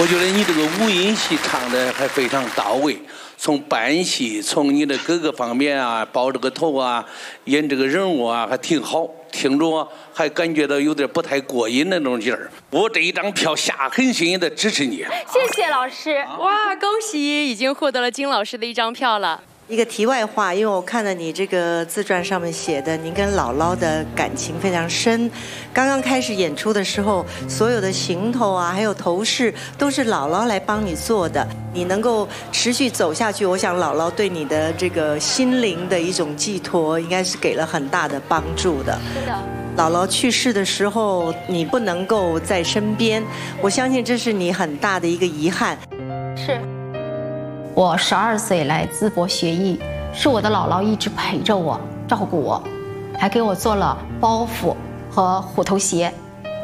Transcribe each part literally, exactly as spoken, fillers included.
我觉得你这个五音戏唱的还非常到位，从扮戏，从你的各个方面啊，包这个头啊，演这个人物啊，还挺好。听着还感觉到有点不太过瘾的那种劲儿。我这一张票下狠心的支持你。 谢谢老师。 哇，恭喜，已经获得了金老师的一张票了。 一个题外话，因为我看了你这个自传上面写的，您跟姥姥的感情非常深。刚刚开始演出的时候，所有的行头啊，还有头饰，都是姥姥来帮你做的。你能够持续走下去，我想姥姥对你的这个心灵的一种寄托，应该是给了很大的帮助的。 是的。 姥姥去世的时候，你不能够在身边，我相信这是你很大的一个遗憾。 是。 我十二岁来淄博学艺，是我的姥姥一直陪着我，照顾我，还给我做了包袱和虎头鞋。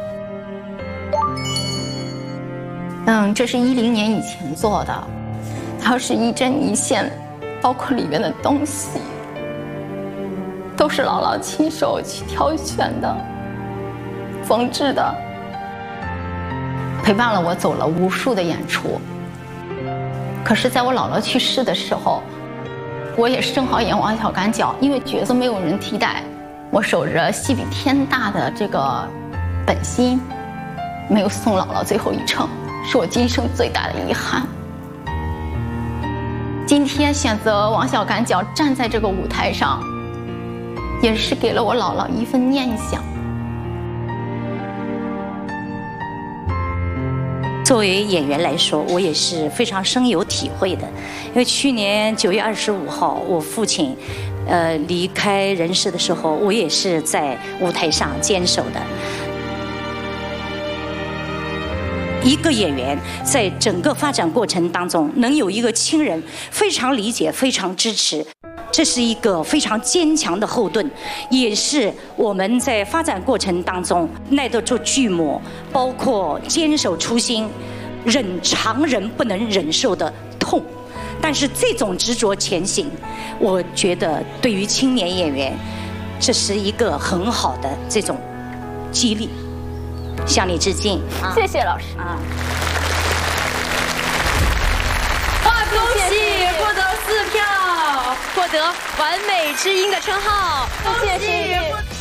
嗯，这是一零年以前做的，它是一针一线，包括里面的东西，都是姥姥亲手去挑选的、缝制的，陪伴了我走了无数的演出。可是在我姥姥去世的时候，我也是正好演王小干角，因为角色没有人替代，我守着戏比天大的这个本心，没有送姥姥最后一程，是我今生最大的遗憾。今天选择王小干角站在这个舞台上，也是给了我姥姥一份念想。 作为演员来说，我也是非常深有体会的，因为去年九月二十五号，我父亲，呃，离开人世的时候，我也是在舞台上坚守的。一个演员在整个发展过程当中，能有一个亲人非常理解、非常支持，这是一个非常坚强的后盾，也是我们在发展过程当中耐得住巨磨，包括坚守初心，忍常人不能忍受的痛。但是这种执着前行，我觉得对于青年演员，这是一个很好的这种激励。向你致敬， 谢谢老师啊！ 哇，恭喜获得四票，获得完美知音的称号， 谢谢谢谢。